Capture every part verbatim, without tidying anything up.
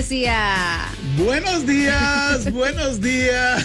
García. Buenos días, buenos días,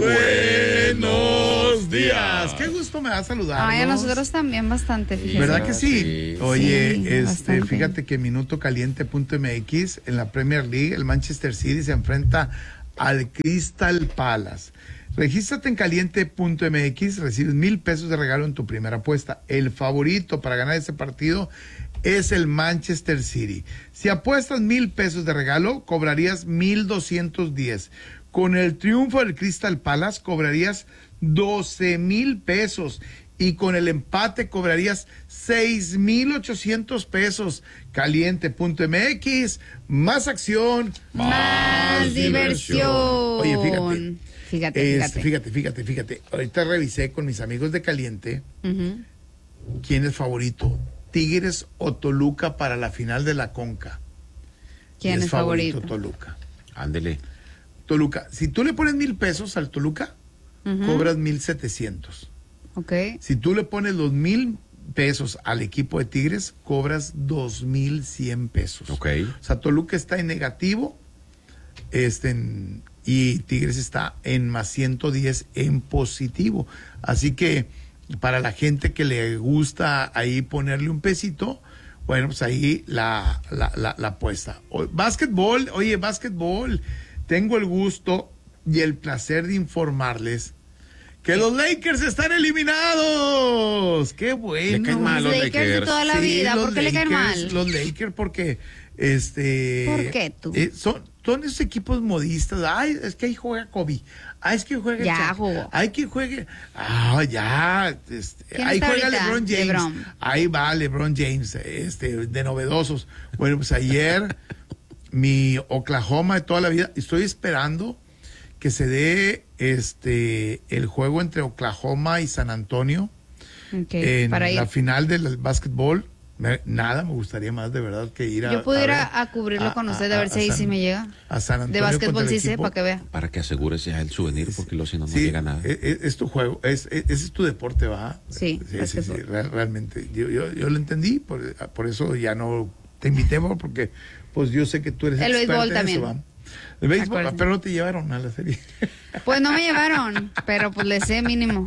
buenos días. Qué gusto me da saludarlos. Ay, a nosotros también bastante, fíjate. ¿Verdad que sí? Sí. Oye, Sí, este, bastante. fíjate que minuto caliente punto m x en la Premier League, el Manchester City se enfrenta al Crystal Palace. Regístrate en caliente punto m x, recibes mil pesos de regalo en tu primera apuesta. El favorito para ganar ese partido es el Manchester City. Si apuestas mil pesos de regalo, cobrarías mil doscientos diez. Con el triunfo del Crystal Palace, cobrarías doce mil pesos. Y con el empate, cobrarías seis mil ochocientos pesos. caliente punto m x, más acción, Más, más diversión. diversión. Oye, fíjate. Fíjate, Este, fíjate. fíjate, fíjate, fíjate. Ahorita revisé con mis amigos de Caliente Ujú. quién es favorito. Tigres o Toluca para la final de la Conca. ¿Quién Y es favorito? Toluca. Ándele. Toluca. Si tú le pones mil pesos al Toluca, Ujú. cobras mil setecientos. Ok. Si tú le pones los mil pesos al equipo de Tigres, cobras dos mil cien pesos. Ok. O sea, Toluca está en negativo, este, en- y Tigres está en más ciento diez en positivo. Así que para la gente que le gusta ahí ponerle un pesito, bueno, pues ahí la, la, la, la apuesta. O- Básquetbol, oye, básquetbol, tengo el gusto y el placer de informarles que los Lakers están eliminados. ¡Qué bueno! Le caen mal Los los Lakers de Lakers. toda la vida, los ¿por qué le caen Lakers, mal? Los Lakers porque este ¿Por qué tú? eh, son, son esos equipos modistas. Ay, es que ahí juega Kobe. Ay, es que juega Ya Shaq. jugó. Hay que juegue. Ah, ya. Este, ¿Quién ahí está juega ahorita? LeBron James. LeBron. Ahí va LeBron James, este, de novedosos. Bueno, pues ayer mi Oklahoma de toda la vida, estoy esperando que se dé este el juego entre Oklahoma y San Antonio Ok, en para ir. la final del básquetbol. Me- nada me gustaría más de verdad que ir a Yo pudiera a, ver a cubrirlo con usted, a ver si ahí San- sí me llega. a San Antonio De básquetbol contra el sí sé, equipo. para que vea. Para que asegures ya el souvenir, porque luego si no, no Sí, llega nada. Es, es- es tu juego, es, es- ese es tu deporte, ¿va? Sí, sí, sí, básquetbol. sí, re- realmente. Yo, yo, yo lo entendí, por, por eso ya no te invité, porque pues yo sé que tú eres El experta béisbol en también. eso, ¿va? El béisbol, Acuérdate. pero no te llevaron a la serie. Pues no me llevaron, pero pues le sé mínimo.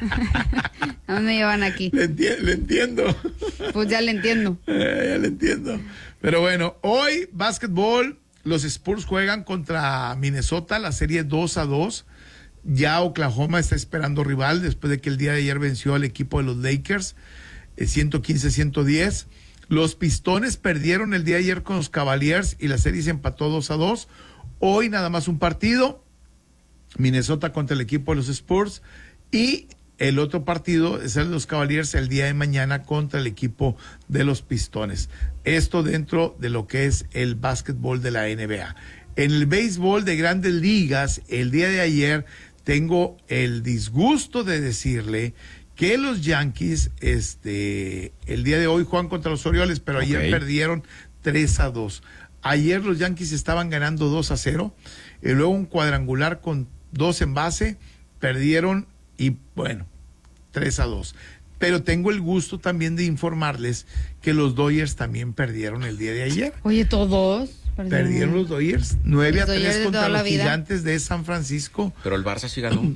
No me llevan aquí. le, enti- le entiendo. Pues ya le entiendo. Eh, ya le entiendo. Pero bueno, hoy básquetbol, los Spurs juegan contra Minnesota, la serie dos a dos. Ya Oklahoma está esperando rival después de que el día de ayer venció al equipo de los Lakers, eh, ciento quince a ciento diez. Los Pistones perdieron el día de ayer con los Cavaliers y la serie se empató dos a dos. Hoy nada más un partido, Minnesota contra el equipo de los Spurs, y el otro partido es el de los Cavaliers el día de mañana contra el equipo de los Pistones. Esto dentro de lo que es el básquetbol de la N B A. En el béisbol de Grandes Ligas, el día de ayer tengo el disgusto de decirle que los Yankees, este, el día de hoy juegan contra los Orioles, pero ayer Ok. perdieron tres a dos. Ayer los Yankees estaban ganando dos a cero, y luego un cuadrangular con dos en base, perdieron y bueno, tres a dos. Pero tengo el gusto también de informarles que los Dodgers también perdieron el día de ayer. Oye, todos. Perdieron los Dodgers nueve a Los Dodgers tres de contra toda la los vida. Gigantes de San Francisco. Pero el Barça sí ganó.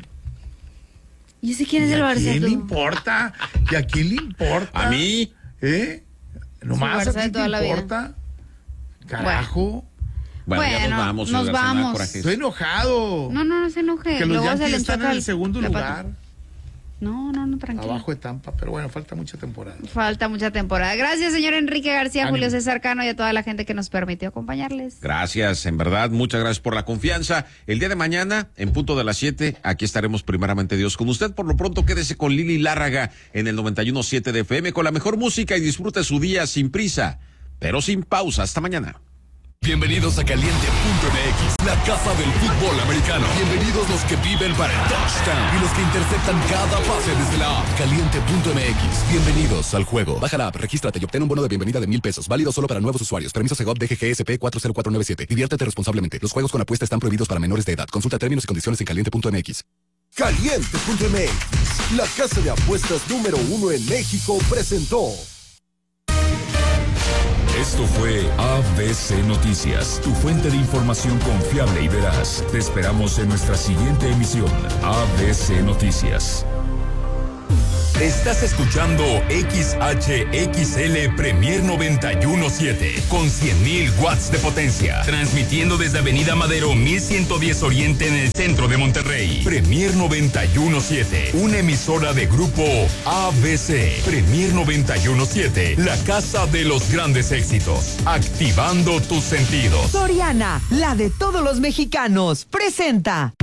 ¿Y ese quién es ¿Y el a Barça? quién tú? le importa? ¿Y a quién le importa? A mí. ¿Eh? ¿Nomás Barça a de ti te toda la vida. importa? Carajo. Bueno, ya nos Bueno, vamos. nos señor García, me da vamos. coraje. Estoy enojado. No, no, no se enoje. que los Luego se Yankees le están en enchoca el segundo la pata. lugar, No, no, no, tranquilo. abajo de Tampa, pero bueno, falta mucha temporada. Falta mucha temporada. Gracias, señor Enrique García, Ánimo. Julio César Cano y a toda la gente que nos permitió acompañarles. Gracias, en verdad, muchas gracias por la confianza. El día de mañana, en punto de las siete, aquí estaremos primeramente Dios con usted. Por lo pronto, quédese con Lili Lárraga en el noventa y uno punto siete de F M con la mejor música y disfrute su día sin prisa, pero sin pausa. Hasta mañana. Bienvenidos a Caliente punto M X, la casa del fútbol americano. Bienvenidos los que viven para el touchdown y los que interceptan cada pase desde la app. Caliente punto M X, bienvenidos al juego. Baja la app, regístrate y obtén un bono de bienvenida de mil pesos, válido solo para nuevos usuarios. Permiso Segov D G G S P cuatro cero cuatro nueve siete. Diviértete responsablemente. Los juegos con apuesta están prohibidos para menores de edad. Consulta términos y condiciones en caliente punto M X. Caliente punto M X, la casa de apuestas número uno en México, presentó Esto fue A B C Noticias, tu fuente de información confiable y veraz. Te esperamos en nuestra siguiente emisión. A B C Noticias. Estás escuchando X H X L Premier noventa y uno punto siete con cien mil watts de potencia, transmitiendo desde Avenida Madero mil ciento diez Oriente en el centro de Monterrey. Premier noventa y uno punto siete, una emisora de grupo A B C. Premier noventa y uno punto siete, la casa de los grandes éxitos, activando tus sentidos. Soriana, la de todos los mexicanos, presenta.